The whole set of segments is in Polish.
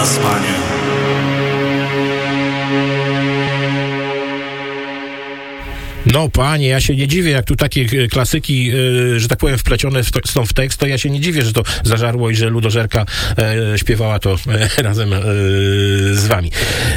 na spanie. No panie, ja się nie dziwię, jak tu takie klasyki, że tak powiem, wplecione są w tekst, to ja się nie dziwię, że to zażarło i że Ludożerka śpiewała to razem z wami.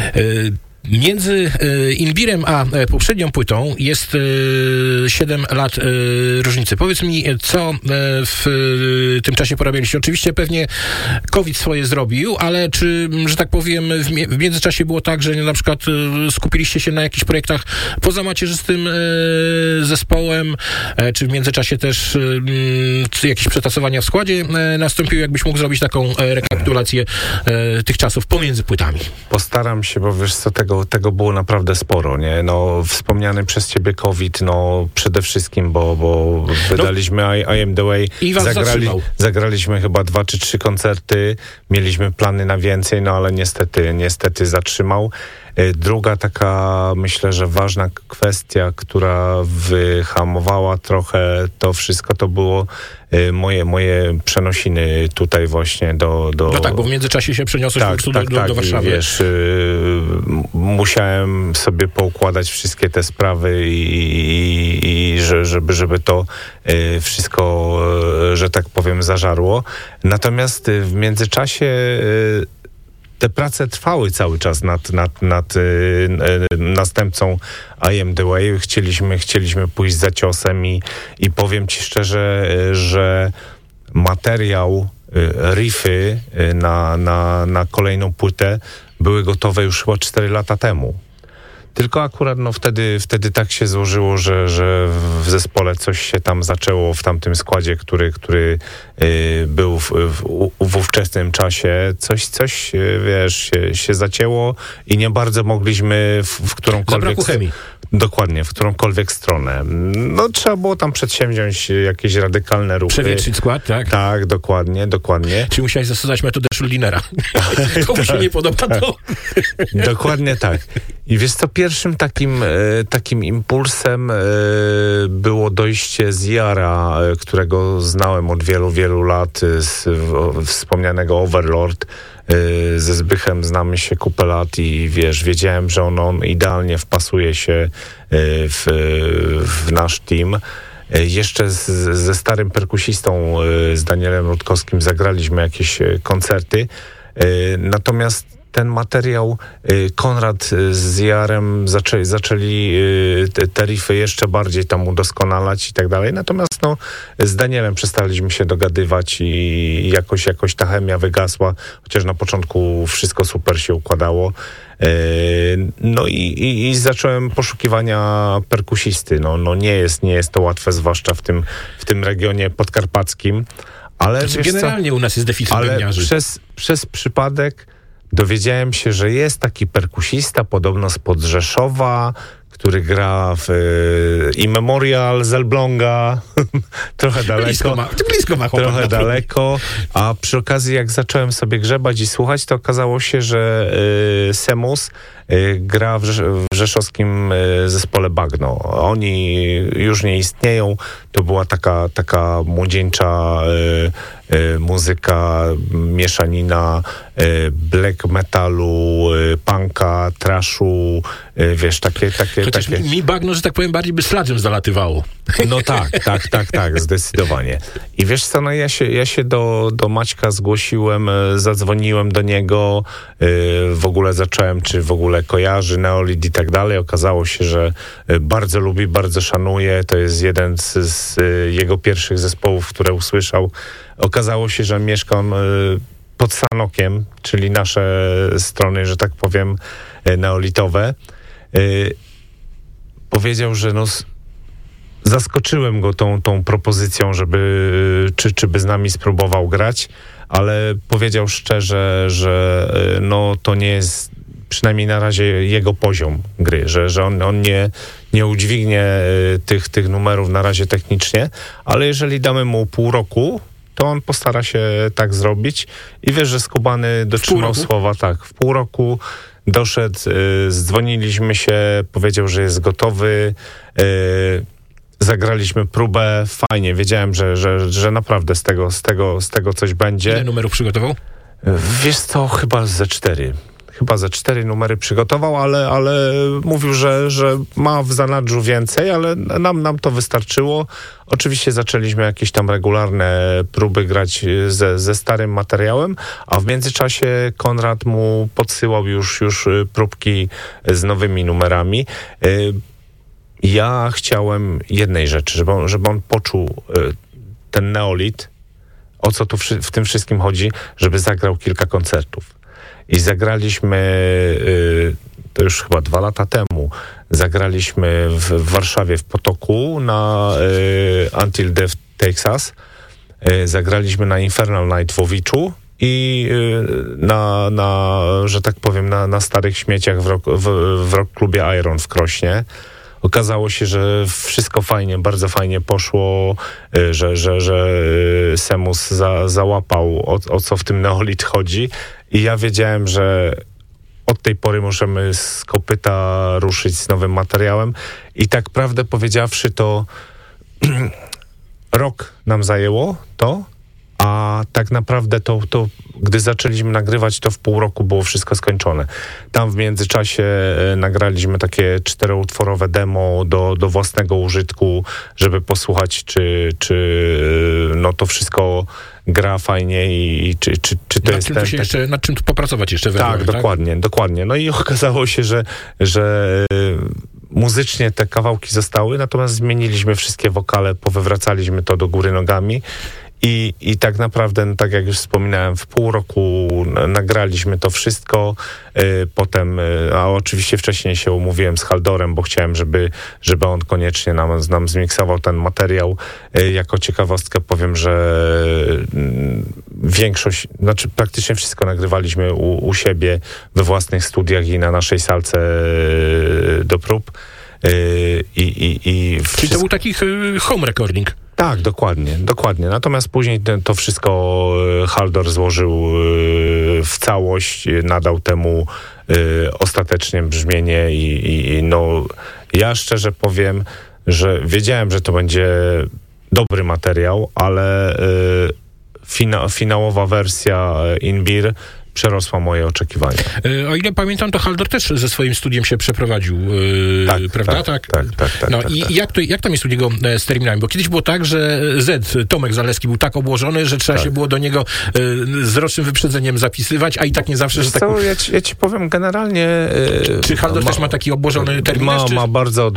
Między Imbirem a poprzednią płytą jest 7 lat różnicy. Powiedz mi, co w tym czasie porabialiście? Oczywiście pewnie COVID swoje zrobił, ale czy, że tak powiem, w międzyczasie było tak, że na przykład skupiliście się na jakichś projektach poza macierzystym zespołem, czy w międzyczasie też jakieś przetasowania w składzie nastąpiły? Jakbyś mógł zrobić taką rekapitulację tych czasów pomiędzy płytami? Postaram się, bo wiesz co, tego było naprawdę sporo, nie? No, wspomniany przez ciebie COVID, no przede wszystkim, bo wydaliśmy I Am The Way, i zagraliśmy chyba 2 czy 3 koncerty, mieliśmy plany na więcej, no ale niestety zatrzymał. Druga taka, myślę, że ważna kwestia, która wyhamowała trochę to wszystko, to było moje przenosiny tutaj właśnie do... No tak, bo w międzyczasie się przeniosłeś do Warszawy. I wiesz, musiałem sobie poukładać wszystkie te sprawy i żeby to wszystko, że tak powiem, zażarło. Natomiast w międzyczasie te prace trwały cały czas nad następcą I Am The Way. Chcieliśmy pójść za ciosem i powiem ci szczerze, że materiał, riffy na kolejną płytę były gotowe już chyba 4 lata temu. Tylko akurat no wtedy tak się złożyło, że w zespole coś się tam zaczęło w tamtym składzie, który był w ówczesnym czasie. Coś wiesz, się zacięło i nie bardzo mogliśmy w którąkolwiek... Zabrakło chemii. Dokładnie, w którąkolwiek stronę. No trzeba było tam przedsięwziąć jakieś radykalne ruchy. Przewietrzyć skład, tak? Tak, dokładnie. Czyli musiałeś zastosować metodę Schrödingera. Komu się nie podoba to? Dokładnie tak. I wiesz co, pierwszym takim impulsem było dojście z Jara, którego znałem od wielu lat, z wspomnianego Overlord. Ze Zbychem znamy się kupę lat i wiesz, wiedziałem, że on idealnie wpasuje się w nasz team. Jeszcze ze starym perkusistą, z Danielem Rutkowskim zagraliśmy jakieś koncerty. Natomiast ten materiał, Konrad z Jarem zaczęli te riffy jeszcze bardziej tam udoskonalać i tak dalej. Natomiast no, z Danielem przestaliśmy się dogadywać i jakoś ta chemia wygasła, chociaż na początku wszystko super się układało. No i zacząłem poszukiwania perkusisty. No nie jest to łatwe, zwłaszcza w tym regionie podkarpackim. Ale znaczy, generalnie u nas jest deficyt bębniarzy. Przez przypadek dowiedziałem się, że jest taki perkusista, podobno spod Rzeszowa, który gra w Immemorial z Elbląga, trochę daleko. Blisko ma chłopak. Trochę daleko, a przy okazji jak zacząłem sobie grzebać i słuchać, to okazało się, że Semus gra w rzeszowskim zespole Bagno. Oni już nie istnieją. To była taka młodzieńcza muzyka, mieszanina black metalu, punka, trashu, wiesz, takie... Chociaż mi Bagno, że tak powiem, bardziej by sladżem zalatywało. No tak, zdecydowanie. I wiesz co, no ja się do Maćka zgłosiłem, zadzwoniłem do niego, w ogóle zacząłem, czy w ogóle kojarzy Neolid i tak dalej. Okazało się, że bardzo lubi, bardzo szanuje. To jest jeden z jego pierwszych zespołów, które usłyszał. Okazało się, że mieszka on pod Sanokiem, czyli nasze strony, że tak powiem, neolitowe. Powiedział, że no zaskoczyłem go tą propozycją, czy by z nami spróbował grać, ale powiedział szczerze, że no to nie jest przynajmniej na razie jego poziom gry, że on nie udźwignie tych numerów na razie technicznie, ale jeżeli damy mu pół roku, to on postara się tak zrobić i wiesz, że Skubany dotrzymał słowa, tak, w pół roku doszedł, zdzwoniliśmy się, powiedział, że jest gotowy, zagraliśmy próbę, fajnie, wiedziałem, że naprawdę z tego coś będzie. Ile numerów przygotował? Wiesz co, chyba ze 4. Chyba ze 4 numery przygotował, ale mówił, że ma w zanadrzu więcej, ale nam to wystarczyło. Oczywiście zaczęliśmy jakieś tam regularne próby grać ze starym materiałem, a w międzyczasie Konrad mu podsyłał już próbki z nowymi numerami. Ja chciałem jednej rzeczy, żeby on poczuł ten neolit, o co tu w tym wszystkim chodzi, żeby zagrał kilka koncertów. I zagraliśmy, to już chyba 2 lata temu, zagraliśmy w Warszawie w Potoku na Until Death Takes Us, zagraliśmy na Infernal Night w Łowiczu i że tak powiem, na Starych Śmieciach w rock klubie Iron w Krośnie. Okazało się, że wszystko fajnie, bardzo fajnie poszło, że Semus załapał, o co w tym neolit chodzi. I ja wiedziałem, że od tej pory możemy z kopyta ruszyć z nowym materiałem. I tak prawdę powiedziawszy, to rok nam zajęło to, a tak naprawdę to gdy zaczęliśmy nagrywać, to w pół roku było wszystko skończone. Tam w międzyczasie nagraliśmy takie 4-utworowe demo do własnego użytku, żeby posłuchać, czy no to wszystko gra fajnie i czy to jest... Nad czym tu popracować jeszcze? Tak, dokładnie. No i okazało się, że muzycznie te kawałki zostały, natomiast zmieniliśmy wszystkie wokale, powywracaliśmy to do góry nogami. I tak naprawdę, tak jak już wspominałem, w pół roku nagraliśmy to wszystko. Potem, a oczywiście wcześniej się umówiłem z Haldorem, bo chciałem, żeby on koniecznie nam zmiksował ten materiał. Jako ciekawostkę powiem, że większość, znaczy praktycznie wszystko nagrywaliśmy u siebie we własnych studiach i na naszej salce do prób. Czyli to był taki home recording. Tak, dokładnie. Natomiast później to wszystko Haldor złożył w całość, nadał temu ostatecznie brzmienie i no ja szczerze powiem, że wiedziałem, że to będzie dobry materiał, ale finałowa wersja Inbir przerosła moje oczekiwania. O ile pamiętam, to Haldor też ze swoim studiem się przeprowadził, prawda? Tak. No i jak tam jest u niego z terminami? Bo kiedyś było tak, że Tomek Zaleski był tak obłożony, że trzeba się było do niego z rocznym wyprzedzeniem zapisywać, a i tak nie zawsze, że tak... Ja ci powiem generalnie... Czy Haldor też ma taki obłożony terminarz? Ma bardzo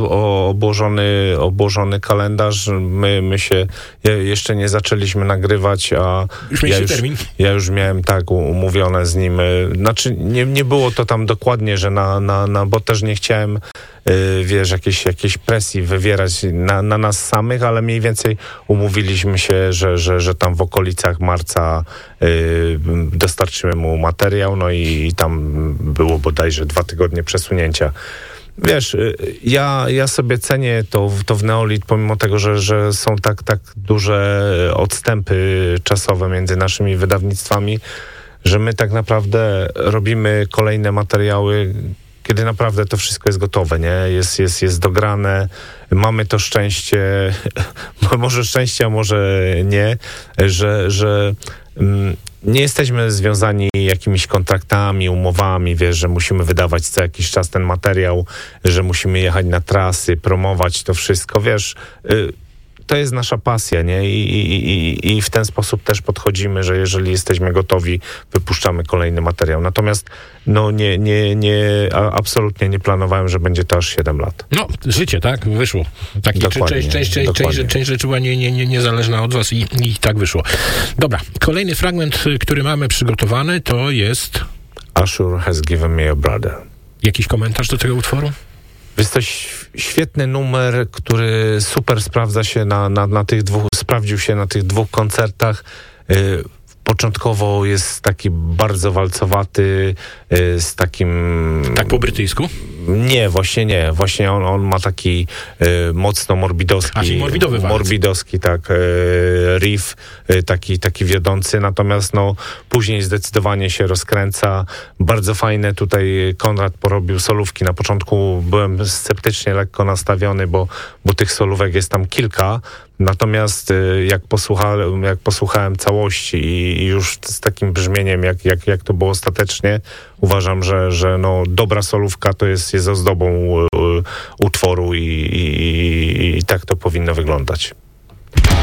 obłożony kalendarz. My się jeszcze nie zaczęliśmy nagrywać, a ja już miałem umówione z nim. Znaczy nie było to tam dokładnie, że bo też nie chciałem jakiejś presji wywierać na nas samych, ale mniej więcej umówiliśmy się, że tam w okolicach marca dostarczymy mu materiał, no i tam było bodajże 2 tygodnie przesunięcia. Wiesz, ja sobie cenię to w Neolit, pomimo tego, że są tak duże odstępy czasowe między naszymi wydawnictwami, że my tak naprawdę robimy kolejne materiały, kiedy naprawdę to wszystko jest gotowe, nie? Jest dograne, mamy to szczęście, może szczęście, a może nie, że nie jesteśmy związani jakimiś kontraktami, umowami, wiesz, że musimy wydawać co jakiś czas ten materiał, że musimy jechać na trasy, promować to wszystko, wiesz... To jest nasza pasja, nie? I w ten sposób też podchodzimy, że jeżeli jesteśmy gotowi, wypuszczamy kolejny materiał. Natomiast absolutnie nie planowałem, że będzie to aż 7 lat. No, życie, tak? Wyszło. Część rzeczy była niezależna od was i tak wyszło. Dobra, kolejny fragment, który mamy przygotowany, to jest... Ashur has given me a brother. Jakiś komentarz do tego utworu? Jest to świetny numer, który super sprawdził się na tych 2 koncertach. Początkowo jest taki bardzo walcowaty, z takim... Tak po brytyjsku? Nie, właśnie nie. Właśnie on ma taki mocno morbidowski... morbidowski, tak, riff, taki wiodący, natomiast później zdecydowanie się rozkręca. Bardzo fajne tutaj Konrad porobił solówki. Na początku byłem sceptycznie lekko nastawiony, bo tych solówek jest tam kilka, Natomiast jak posłuchałem całości i już z takim brzmieniem, jak to było ostatecznie, uważam, że no, dobra solówka to jest ozdobą utworu i tak to powinno wyglądać.